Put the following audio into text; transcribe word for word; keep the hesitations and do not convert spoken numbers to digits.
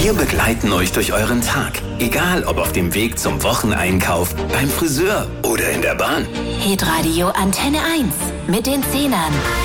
Wir begleiten euch durch euren Tag. Egal ob auf dem Weg zum Wocheneinkauf, beim Friseur oder in der Bahn. Hitradio Antenne eins mit den Zehnern.